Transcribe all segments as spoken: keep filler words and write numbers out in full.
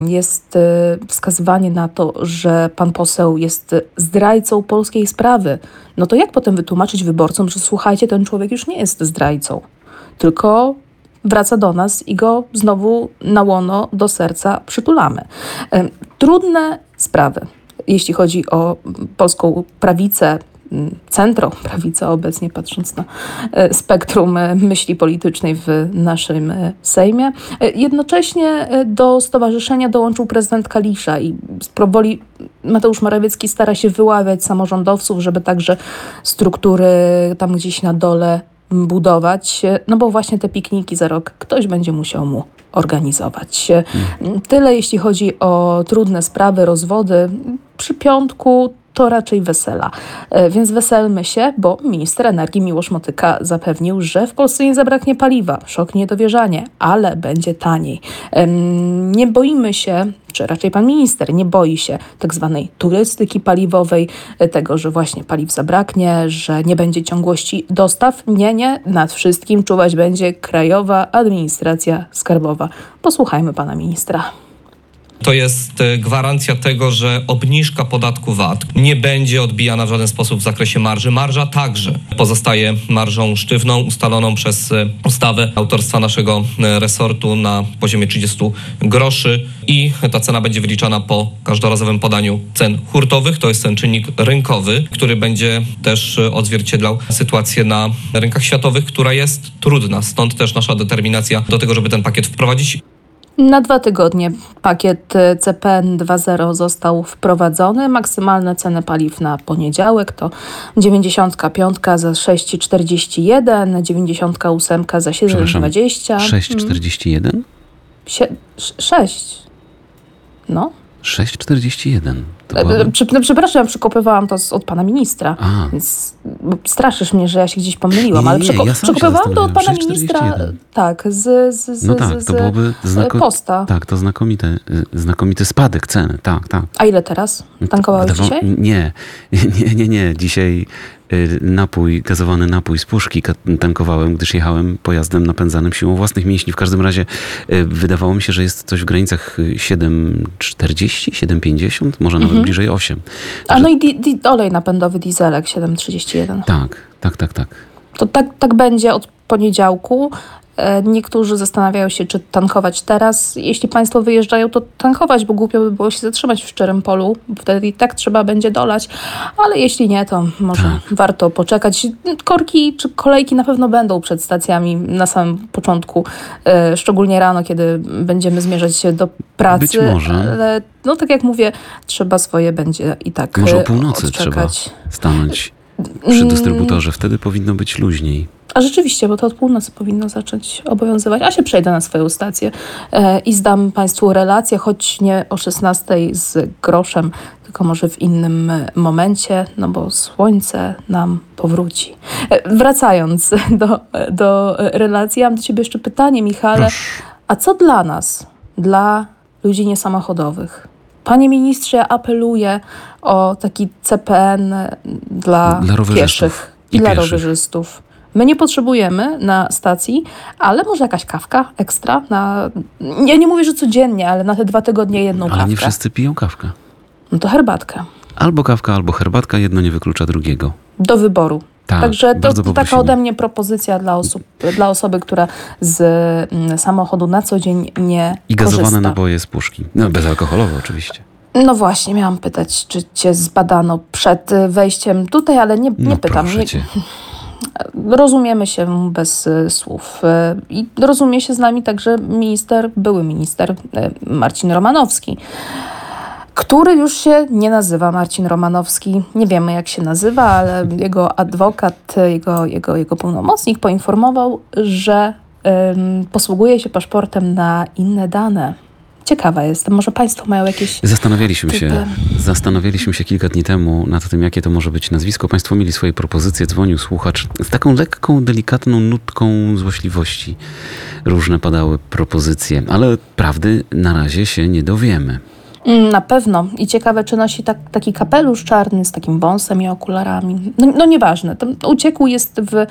jest wskazywanie na to, że pan poseł jest zdrajcą polskiej sprawy, no to jak potem wytłumaczyć wyborcom, że słuchajcie, ten człowiek już nie jest zdrajcą, tylko wraca do nas i go znowu na łono, do serca przytulamy. Trudne sprawy, jeśli chodzi o polską prawicę, centroprawicę obecnie, patrząc na spektrum myśli politycznej w naszym Sejmie. Jednocześnie do stowarzyszenia dołączył prezydent Kalisza i powoli Mateusz Morawiecki stara się wyławiać samorządowców, żeby także struktury tam gdzieś na dole budować, no bo właśnie te pikniki za rok ktoś będzie musiał mu organizować. Tyle jeśli chodzi o trudne sprawy, rozwody. Przy piątku to raczej wesela. Więc weselmy się, bo minister energii Miłosz Motyka zapewnił, że w Polsce nie zabraknie paliwa. Szok, niedowierzanie, ale będzie taniej. Nie boimy się, czy raczej pan minister nie boi się tak zwanej turystyki paliwowej, tego, że właśnie paliw zabraknie, że nie będzie ciągłości dostaw. Nie, nie, nad wszystkim czuwać będzie Krajowa Administracja Skarbowa. Posłuchajmy pana ministra. To jest gwarancja tego, że obniżka podatku V A T nie będzie odbijana w żaden sposób w zakresie marży. Marża także pozostaje marżą sztywną, ustaloną przez ustawę autorstwa naszego resortu na poziomie trzydzieści groszy i ta cena będzie wyliczana po każdorazowym podaniu cen hurtowych. To jest ten czynnik rynkowy, który będzie też odzwierciedlał sytuację na rynkach światowych, która jest trudna. Stąd też nasza determinacja do tego, żeby ten pakiet wprowadzić. Na dwa tygodnie pakiet C P N dwa zero został wprowadzony. Maksymalne ceny paliw na poniedziałek to dziewięćdziesiątka piątka za sześć czterdzieści jeden, dziewięćdziesiątka ósemka za siedem dwadzieścia. sześć czterdzieści jeden? sześć. No. sześć czterdzieści jeden. Przy, no, przepraszam, przykopywałam to z, od pana ministra. A. Więc straszysz mnie, że ja się gdzieś pomyliłam, nie, nie, ale przyko- ja przekopywałam to od pana ministra. Tak, z, z, z, no tak, z, to byłoby znako- posta. Tak, to znakomity, znakomity spadek ceny. Tak, tak. A ile teraz? Tankowałeś Wydawa- dzisiaj? Nie, nie, nie, nie. Dzisiaj napój, gazowany napój z puszki tankowałem, gdyż jechałem pojazdem napędzanym siłą własnych mięśni. W każdym razie wydawało mi się, że jest coś w granicach siedem czterdzieści, siedem pięćdziesiąt, może nawet mhm. bliżej osiem. A no i di- di- olej napędowy dieselek siedem trzydzieści jeden. Tak, tak, tak, tak. To tak, tak będzie od poniedziałku. Niektórzy zastanawiają się, czy tankować teraz. Jeśli państwo wyjeżdżają, to tankować, bo głupio by było się zatrzymać w szczerym polu. Wtedy i tak trzeba będzie dolać. Ale jeśli nie, to może tak. warto poczekać. Korki czy kolejki na pewno będą przed stacjami na samym początku. Szczególnie rano, kiedy będziemy zmierzać się do pracy. Być może. Ale no tak jak mówię, trzeba swoje będzie i tak Może o północy odczekać. Trzeba stanąć przy dystrybutorze. Wtedy powinno być luźniej. A rzeczywiście, bo to od północy powinno zacząć obowiązywać. A się przejdę na swoją stację e, i zdam państwu relację, choć nie o szesnastej z groszem, tylko może w innym momencie, no bo słońce nam powróci. E, wracając do, do relacji, mam do ciebie jeszcze pytanie, Michale. Proszę. A co dla nas, dla ludzi niesamochodowych? Panie ministrze, ja apeluję o taki C P N dla, dla pieszych i dla pieszych. rowerzystów. My nie potrzebujemy na stacji, ale może jakaś kawka ekstra na... Ja nie mówię, że codziennie, ale na te dwa tygodnie jedną ale kawkę. Ale nie wszyscy piją kawkę. No to herbatkę. Albo kawka, albo herbatka. Jedno nie wyklucza drugiego. Do wyboru. Tak, Także to bardzo taka poprosimy. ode mnie propozycja dla osób, dla osoby, która z mm, samochodu na co dzień nie I gazowane korzysta. napoje z puszki. No bezalkoholowe oczywiście. No właśnie, miałam pytać, czy cię zbadano przed wejściem tutaj, ale nie, nie no pytam. Proszę Nie, cię. Rozumiemy się bez y, słów. Y, I rozumie się z nami także minister, były minister y, Marcin Romanowski, który już się nie nazywa Marcin Romanowski. Nie wiemy, jak się nazywa, ale jego adwokat, jego, jego, jego pełnomocnik poinformował, że y, posługuje się paszportem na inne dane. Ciekawa jestem, może państwo mają jakieś... Zastanawialiśmy typy. się, zastanawialiśmy się kilka dni temu nad tym, jakie to może być nazwisko. Państwo mieli swoje propozycje, dzwonił słuchacz z taką lekką, delikatną nutką złośliwości. Różne padały propozycje, ale prawdy na razie się nie dowiemy. Mm, Na pewno. I ciekawe, czy nosi tak, taki kapelusz czarny z takim wąsem i okularami. No, no nieważne. Tam uciekł jest w,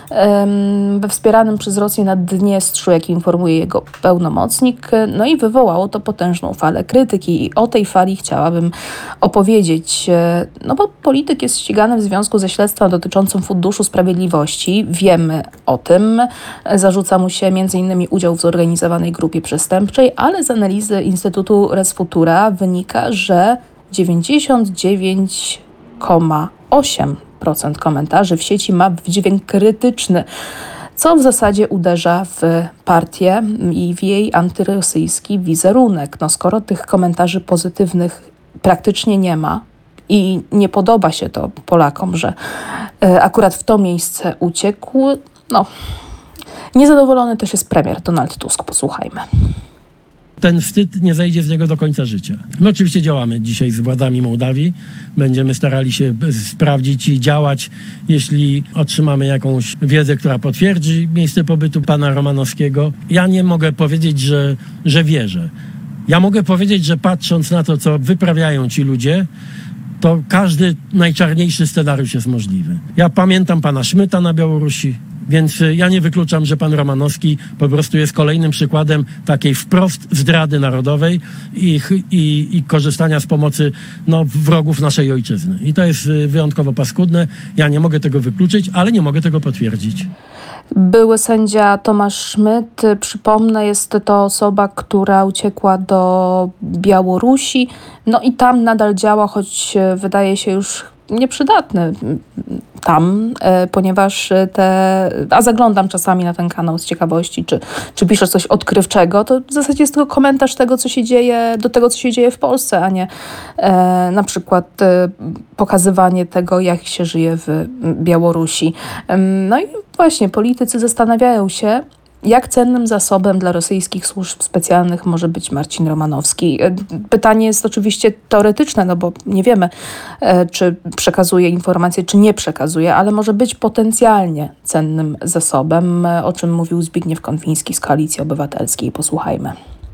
em, we wspieranym przez Rosję Naddniestrzu, jak informuje jego pełnomocnik. No i wywołało to potężną falę krytyki. I o tej fali chciałabym opowiedzieć. E, No bo polityk jest ścigany w związku ze śledztwem dotyczącym Funduszu Sprawiedliwości. Wiemy o tym. Zarzuca mu się między innymi udział w zorganizowanej grupie przestępczej, ale z analizy Instytutu Res Futura wynika, że dziewięćdziesiąt dziewięć przecinek osiem procent komentarzy w sieci ma wydźwięk krytyczny, co w zasadzie uderza w partię i w jej antyrosyjski wizerunek. No skoro tych komentarzy pozytywnych praktycznie nie ma i nie podoba się to Polakom, że e, akurat w to miejsce uciekł, no niezadowolony też jest premier Donald Tusk. Posłuchajmy. Ten wstyd nie zejdzie z niego do końca życia. My oczywiście działamy dzisiaj z władzami Mołdawii. Będziemy starali się sprawdzić i działać, jeśli otrzymamy jakąś wiedzę, która potwierdzi miejsce pobytu pana Romanowskiego. Ja nie mogę powiedzieć, że, że wierzę. Ja mogę powiedzieć, że patrząc na to, co wyprawiają ci ludzie, to każdy najczarniejszy scenariusz jest możliwy. Ja pamiętam pana Szmyta na Białorusi, więc ja nie wykluczam, że pan Romanowski po prostu jest kolejnym przykładem takiej wprost zdrady narodowej i, i, i korzystania z pomocy no, wrogów naszej ojczyzny. I to jest wyjątkowo paskudne. Ja nie mogę tego wykluczyć, ale nie mogę tego potwierdzić. Były sędzia Tomasz Szmyt, przypomnę, jest to osoba, która uciekła do Białorusi, no i tam nadal działa, choć wydaje się już nieprzydatny tam, e, ponieważ te, a zaglądam czasami na ten kanał z ciekawości, czy, czy pisze coś odkrywczego, to w zasadzie jest tylko komentarz tego, co się dzieje, do tego, co się dzieje w Polsce, a nie e, na przykład e, pokazywanie tego, jak się żyje w Białorusi. E, no i właśnie politycy zastanawiają się, jak cennym zasobem dla rosyjskich służb specjalnych może być Marcin Romanowski? Pytanie jest oczywiście teoretyczne, no bo nie wiemy, czy przekazuje informacje, czy nie przekazuje, ale może być potencjalnie cennym zasobem, o czym mówił Zbigniew Konwiński z Koalicji Obywatelskiej. Posłuchajmy.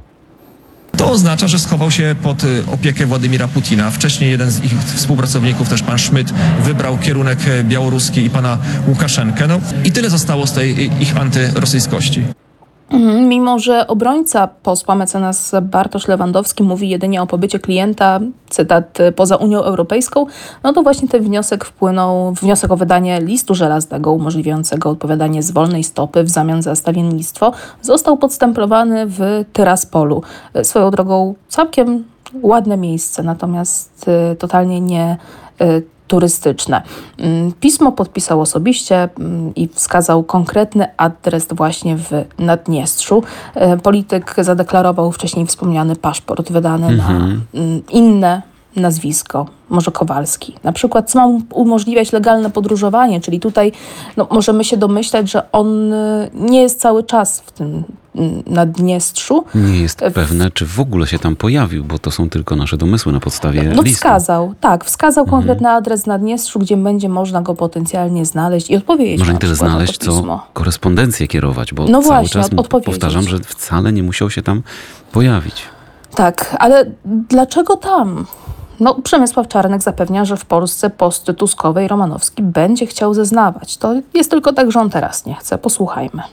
To oznacza, że schował się pod opiekę Władimira Putina. Wcześniej jeden z ich współpracowników, też pan Szmyt, wybrał kierunek białoruski i pana Łukaszenkę. No i tyle zostało z tej ich antyrosyjskości. Mimo że obrońca posła mecenas Bartosz Lewandowski mówi jedynie o pobycie klienta, cytat, poza Unią Europejską, no to właśnie ten wniosek wpłynął, wniosek o wydanie listu żelaznego umożliwiającego odpowiadanie z wolnej stopy w zamian za stawiennictwo został podstemplowany w Tyraspolu. Swoją drogą całkiem ładne miejsce, natomiast y, totalnie nie y, turystyczne. Pismo podpisał osobiście i wskazał konkretny adres właśnie w Naddniestrzu. Polityk zadeklarował wcześniej wspomniany paszport wydany mhm. na inne nazwisko, może Kowalski. Na przykład, co ma umożliwiać legalne podróżowanie, czyli tutaj no, możemy się domyślać, że on nie jest cały czas w tym Naddniestrzu. Nie jest pewne, czy w ogóle się tam pojawił, bo to są tylko nasze domysły na podstawie No listu. wskazał, tak, wskazał Mhm. konkretny adres w Naddniestrzu, gdzie będzie można go potencjalnie znaleźć i odpowiedzieć. Może na nie tyle przykład na znaleźć, to pismo. co korespondencję kierować, bo No cały właśnie, czas od- odpowiedzieć. powtarzam, że wcale nie musiał się tam pojawić. Tak, ale dlaczego tam? No, Przemysław Czarnek zapewnia, że w Polsce post-Tuskowej Romanowski będzie chciał zeznawać. To jest tylko tak, że on teraz nie chce. Posłuchajmy.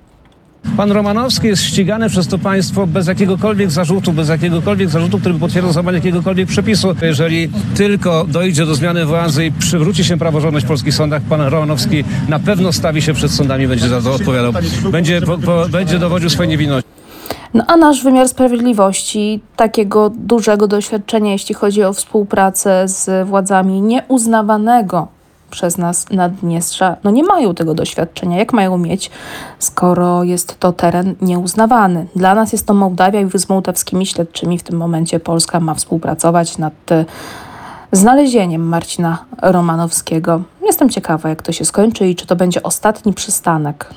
Pan Romanowski jest ścigany przez to państwo bez jakiegokolwiek zarzutu, bez jakiegokolwiek zarzutu, który by potwierdzał zachowanie jakiegokolwiek przepisu. Jeżeli tylko dojdzie do zmiany władzy i przywróci się praworządność w polskich sądach, pan Romanowski na pewno stawi się przed sądami, będzie za to odpowiadał, będzie, po, po, będzie dowodził swojej niewinności. No a nasz wymiar sprawiedliwości, takiego dużego doświadczenia, jeśli chodzi o współpracę z władzami nieuznawanego przez nas Naddniestrza, no nie mają tego doświadczenia. Jak mają mieć, skoro jest to teren nieuznawany? Dla nas jest to Mołdawia i z mołdawskimi śledczymi w tym momencie Polska ma współpracować nad e, znalezieniem Marcina Romanowskiego. Jestem ciekawa, jak to się skończy i czy to będzie ostatni przystanek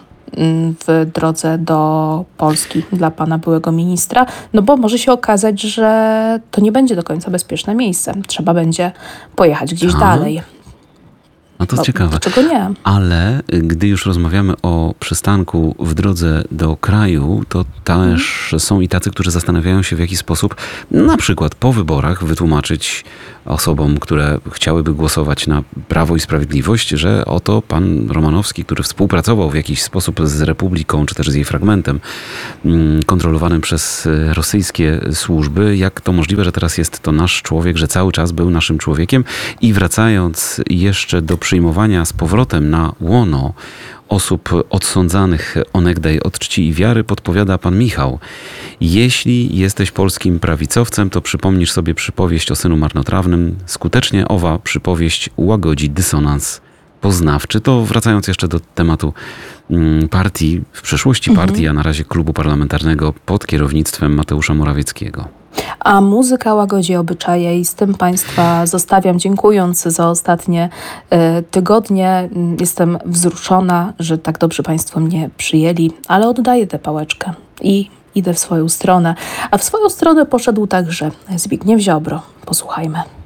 w drodze do Polski dla pana byłego ministra, no bo może się okazać, że to nie będzie do końca bezpieczne miejsce. Trzeba będzie pojechać gdzieś Aha. dalej. No to No, ciekawe. dlaczego nie? Ale gdy już rozmawiamy o przystanku w drodze do kraju, to też są i tacy, którzy zastanawiają się, w jaki sposób na przykład po wyborach wytłumaczyć osobom, które chciałyby głosować na Prawo i Sprawiedliwość, że oto pan Romanowski, który współpracował w jakiś sposób z Republiką, czy też z jej fragmentem mm, kontrolowanym przez rosyjskie służby, jak to możliwe, że teraz jest to nasz człowiek, że cały czas był naszym człowiekiem. I wracając jeszcze do przyjmowania z powrotem na łono osób odsądzanych onegdaj od czci i wiary, podpowiada pan Michał. Jeśli jesteś polskim prawicowcem, to przypomnisz sobie przypowieść o synu marnotrawnym. Skutecznie owa przypowieść łagodzi dysonans poznawczy. To wracając jeszcze do tematu mm, partii, w przeszłości Mhm. partii, a na razie klubu parlamentarnego pod kierownictwem Mateusza Morawieckiego. A muzyka łagodzi obyczaje i z tym Państwa zostawiam, dziękując za ostatnie e, tygodnie. Mm, Jestem wzruszona, że tak dobrze Państwo mnie przyjęli, ale oddaję tę pałeczkę i idę w swoją stronę. A w swoją stronę poszedł także Zbigniew Ziobro. Posłuchajmy.